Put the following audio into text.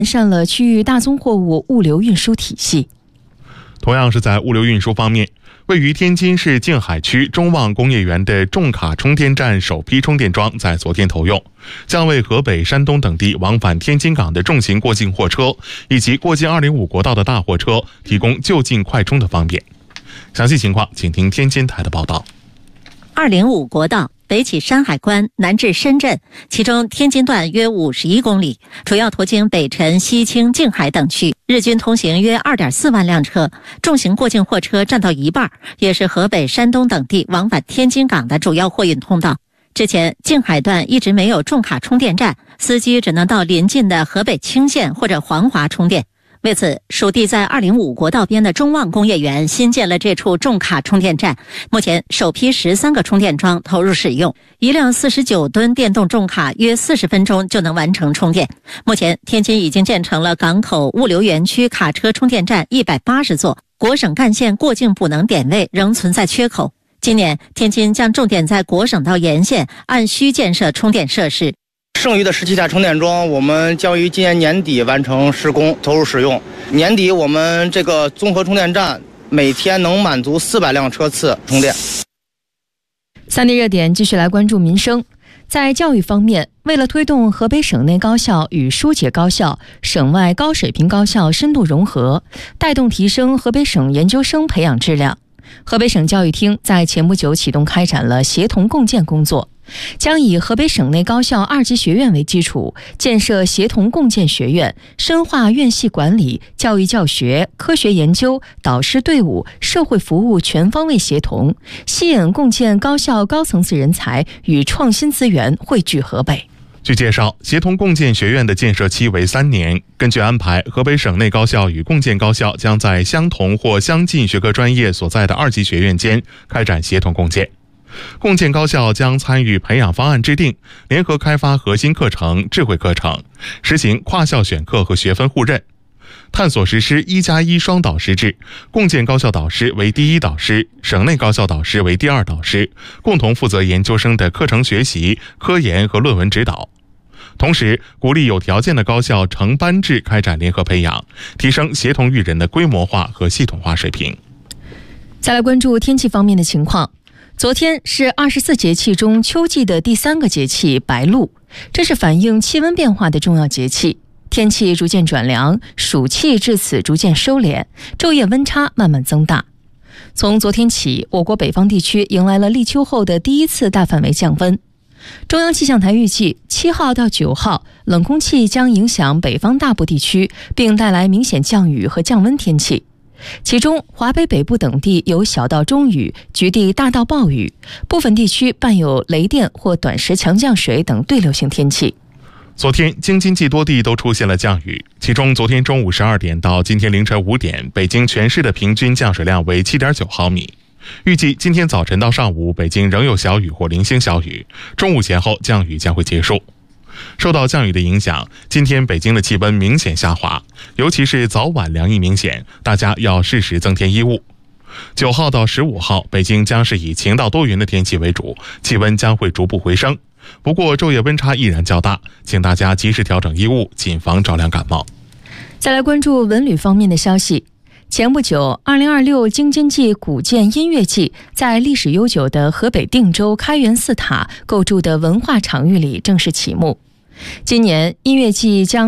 完善了区域大宗货物物流运输体系。 同样是在物流运输方面，位于天津市静海区中旺工业园的重卡充电站首批充电桩在昨天投用，将为河北、山东等地往返天津港的重型过境货车以及过境205国道的大货车提供就近快充的方便。详细情况请听天津台的报道。 205国道北起山海关，南至深圳，其中天津段约51公里，主要途经北辰、西青、静海等区，日均通行约2.4万辆车，重型过境货车占到一半，也是河北、山东等地往返天津港的主要货运通道。之前静海段一直没有重卡充电站，司机只能到临近的河北青县或者黄华充电。为此，属地在205国道边的中旺工业园新建了这处重卡充电站，目前首批13个充电桩投入使用，一辆49吨电动重卡约40分钟就能完成充电。目前，天津已经建成了港口物流园区卡车充电站180座，国省干线过境补能点位仍存在缺口。今年，天津将重点在国省道沿线按需建设充电设施。 剩余的17台充电桩，我们将于今年年底完成施工，投入使用。年底我们这个综合充电站每天能满足400辆车次充电。 3地热点继续来关注民生。在教育方面，为了推动河北省内高校与疏解高校、省外高水平高校深度融合，带动提升河北省研究生培养质量，河北省教育厅在前不久启动开展了协同共建工作，将以河北省内高校2级学院为基础，建设协同共建学院，深化院系管理、教育教学、科学研究、导师队伍、社会服务全方位协同，吸引共建高校高层次人才与创新资源汇聚河北。 据介绍，协同共建学院的建设期为3年。根据安排，河北省内高校与共建高校将在相同或相近学科专业所在的2级学院间开展协同共建。共建高校将参与培养方案制定，联合开发核心课程、智慧课程，实行跨校选课和学分互认，探索实施1+1双导师制，共建高校导师为第1导师，省内高校导师为第2导师，共同负责研究生的课程学习、科研和论文指导。同时，鼓励有条件的高校成班制开展联合培养，提升协同育人的规模化和系统化水平。 再来关注天气方面的情况。昨天是24节气中秋季的第3个节气白露，这是反映气温变化的重要节气。天气逐渐转凉，暑气至此逐渐收敛，昼夜温差慢慢增大。从昨天起，我国北方地区迎来了立秋后的第一次大范围降温。中央气象台预计7号到9号，冷空气将影响北方大部地区，并带来明显降雨和降温天气。其中，华北北部等地有小到中雨，局地大到暴雨，部分地区伴有雷电或短时强降水等对流性天气。 昨天，京津冀多地都出现了降雨，其中昨天中午12点到今天凌晨5点，北京全市的平均降水量为 7.9 毫米。预计今天早晨到上午，北京仍有小雨或零星小雨，中午前后降雨将会结束。受到降雨的影响，今天北京的气温明显下滑，尤其是早晚凉意明显，大家要适时增添衣物。9号到15号，北京将是以晴到多云的天气为主，气温将会逐步回升。不过昼夜温差依然较大，请大家及时调整衣物，谨防着凉感冒。 再来关注文旅方面的消息。前不久，2026京津冀古建音乐季在历史悠久的河北定州开元寺塔构筑的文化场域里正式启幕。今年音乐季将